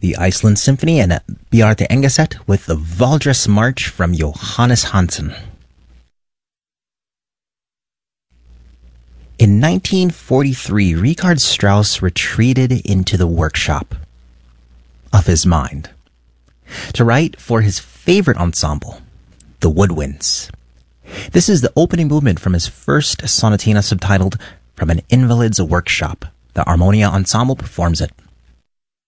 the Iceland Symphony and Bjarte Engeset with the Valdres March from Johannes Hansen. In 1943, Richard Strauss retreated into the workshop of his mind to write for his favorite ensemble, the Woodwinds. This is the opening movement from his first sonatina subtitled From an Invalid's Workshop. The Armonia Ensemble performs it.